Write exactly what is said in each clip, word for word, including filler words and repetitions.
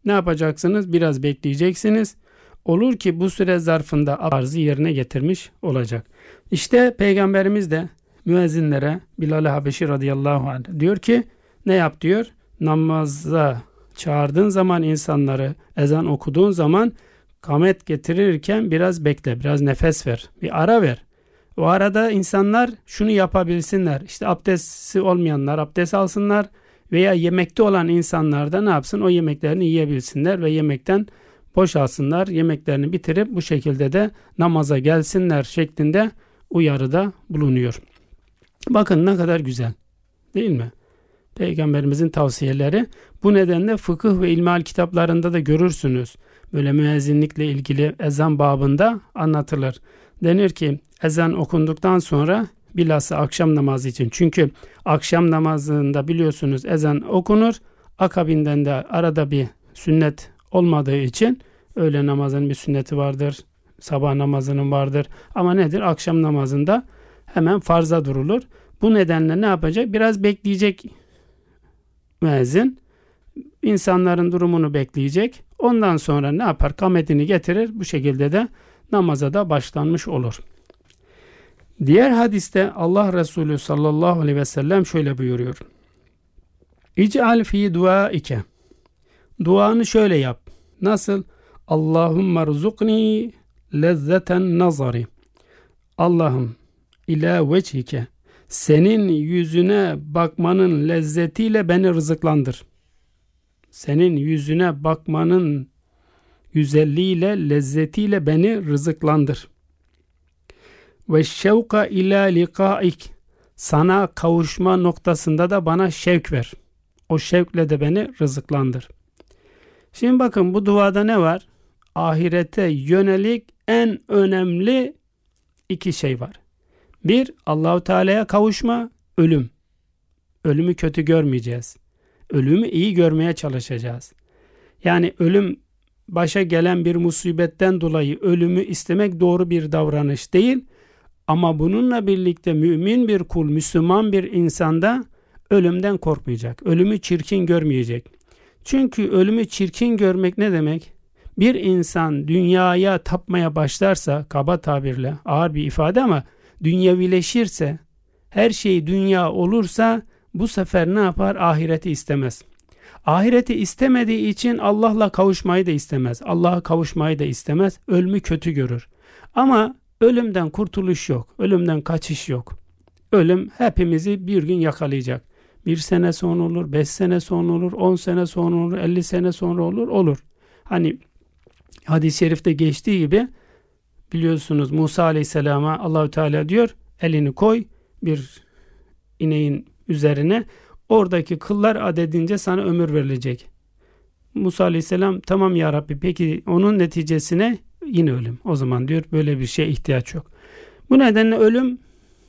Ne yapacaksınız? Biraz bekleyeceksiniz. Olur ki bu süre zarfında arzı yerine getirmiş olacak. İşte Peygamberimiz de müezzinlere Bilal-i Habeşi radıyallahu anh diyor ki ne yap diyor? Namaza çağırdığın zaman insanları, ezan okuduğun zaman kamet getirirken biraz bekle, biraz nefes ver, bir ara ver. O arada insanlar şunu yapabilsinler. İşte abdesti olmayanlar abdest alsınlar veya yemekte olan insanlar da ne yapsın? O yemeklerini yiyebilsinler ve yemekten boşalsınlar. Yemeklerini bitirip bu şekilde de namaza gelsinler şeklinde uyarıda bulunuyor. Bakın ne kadar güzel, değil mi? Peygamberimizin tavsiyeleri. Bu nedenle fıkıh ve ilmihal kitaplarında da görürsünüz. Böyle müezzinlikle ilgili ezan babında anlatılır. Denir ki ezan okunduktan sonra bilhassa akşam namazı için. Çünkü akşam namazında biliyorsunuz ezan okunur. Akabinden de arada bir sünnet olmadığı için öğle namazının bir sünneti vardır. Sabah namazının vardır. Ama nedir? Akşam namazında hemen farza durulur. Bu nedenle ne yapacak? Biraz bekleyecek müezzin. İnsanların durumunu bekleyecek. Ondan sonra ne yapar? Kametini getirir. Bu şekilde de namaza da başlanmış olur. Diğer hadiste Allah Resulü sallallahu aleyhi ve sellem şöyle buyuruyor. İc'al fi duaike. Duanı şöyle yap. Nasıl? Allahümme rızukni lezzeten nazari. Allah'ım ila vechike. Senin yüzüne bakmanın lezzetiyle beni rızıklandır. Senin yüzüne bakmanın güzelliğiyle, lezzetiyle beni rızıklandır. Ve şevka ila likaik. Sana kavuşma noktasında da bana şevk ver. O şevkle de beni rızıklandır. Şimdi bakın bu duada ne var? Ahirete yönelik en önemli iki şey var. Bir, Allahu Teala'ya kavuşma, ölüm. Ölümü kötü görmeyeceğiz. Ölümü iyi görmeye çalışacağız. Yani ölüm başa gelen bir musibetten dolayı ölümü istemek doğru bir davranış değil. Ama bununla birlikte mümin bir kul, Müslüman bir insanda ölümden korkmayacak. Ölümü çirkin görmeyecek. Çünkü ölümü çirkin görmek ne demek? Bir insan dünyaya tapmaya başlarsa, kaba tabirle ağır bir ifade ama dünyevileşirse, her şey dünya olursa bu sefer ne yapar? Ahireti istemez. Ahireti istemediği için Allah'la kavuşmayı da istemez. Allah'a kavuşmayı da istemez. Ölümü kötü görür. Ama ölümden kurtuluş yok. Ölümden kaçış yok. Ölüm hepimizi bir gün yakalayacak. Bir sene sonra olur, beş sene sonra olur, on sene sonra olur, elli sene sonra olur, olur. Hani hadis-i şerifte geçtiği gibi biliyorsunuz Musa Aleyhisselam'a Allahu Teala diyor, elini koy bir ineğin üzerine, oradaki kıllar adedince sana ömür verilecek. Musa Aleyhisselam tamam ya Rabbi, peki onun neticesine yine ölüm. O zaman diyor böyle bir şeye ihtiyaç yok. Bu nedenle ölüm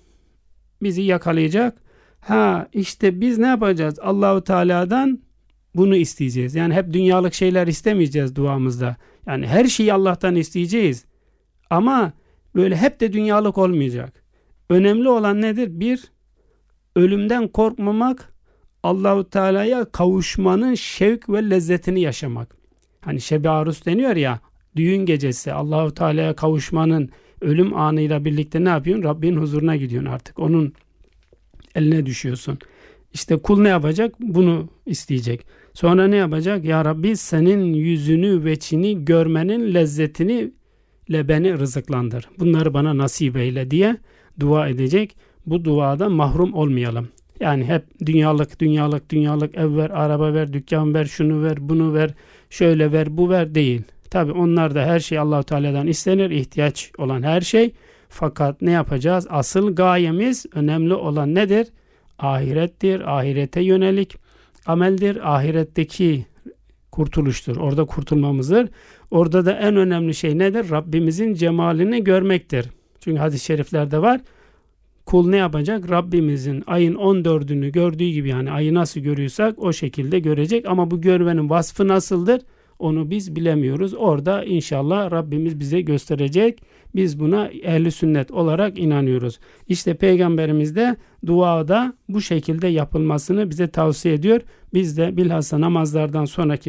bizi yakalayacak. Ha işte biz ne yapacağız? Allahu Teala'dan bunu isteyeceğiz. Yani hep dünyalık şeyler istemeyeceğiz duamızda. Yani her şeyi Allah'tan isteyeceğiz. Ama böyle hep de dünyalık olmayacak. Önemli olan nedir? Bir, ölümden korkmamak, Allahu Teala'ya kavuşmanın şevk ve lezzetini yaşamak. Hani Şeb-i Arus deniyor ya, düğün gecesi Allahu Teala'ya kavuşmanın ölüm anıyla birlikte ne yapıyorsun? Rabbin huzuruna gidiyorsun artık. Onun eline düşüyorsun. İşte kul ne yapacak? Bunu isteyecek. Sonra ne yapacak? Ya Rabbi senin yüzünü, veçini görmenin lezzetini ile beni rızıklandır. Bunları bana nasip eyle diye dua edecek. Bu duada mahrum olmayalım. Yani hep dünyalık, dünyalık, dünyalık, ev ver, araba ver, dükkan ver, şunu ver, bunu ver, şöyle ver, bu ver değil. Tabi onlar da her şey Allah-u Teala'dan istenir, ihtiyaç olan her şey. Fakat ne yapacağız? Asıl gayemiz, önemli olan nedir? Ahirettir, ahirete yönelik ameldir, ahiretteki kurtuluştur. Orada kurtulmamızdır. Orada da en önemli şey nedir? Rabbimizin cemalini görmektir. Çünkü hadis-i şeriflerde var. Kul ne yapacak? Rabbimizin ayın on dördünü gördüğü gibi, yani ayı nasıl görüyorsak o şekilde görecek. Ama bu görmenin vasfı nasıldır? Onu biz bilemiyoruz. Orada inşallah Rabbimiz bize gösterecek. Biz buna ehl-i sünnet olarak inanıyoruz. İşte Peygamberimiz de duada bu şekilde yapılmasını bize tavsiye ediyor. Biz de bilhassa namazlardan sonraki